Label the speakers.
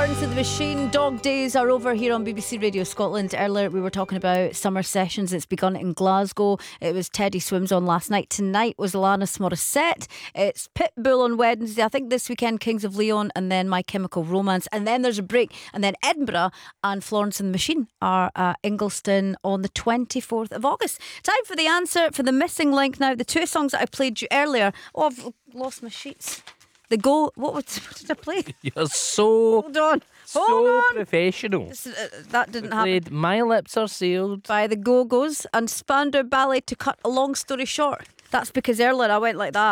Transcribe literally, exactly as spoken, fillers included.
Speaker 1: Florence and the Machine. Dog days are over here on B B C Radio Scotland. Earlier we were talking about summer sessions. It's begun in Glasgow. It was Teddy Swims on last night. Tonight was Alanis Morissette. It's Pitbull on Wednesday. I think this weekend Kings of Leon, and then My Chemical Romance, and then there's a break, and then Edinburgh and Florence and the Machine are at Ingliston on the twenty-fourth of August. Time for the answer for the missing link now. The two songs that I played you earlier. Oh, I've lost my sheets. The go. What, was, what did I play?
Speaker 2: You're so
Speaker 1: Hold on. Hold
Speaker 2: so
Speaker 1: on.
Speaker 2: professional.
Speaker 1: This, uh, that didn't
Speaker 2: We
Speaker 1: happen.
Speaker 2: played My Lips Are Sealed
Speaker 1: By the Go-Go's and Spandau Ballet. To cut a long story short, that's because earlier I went like that.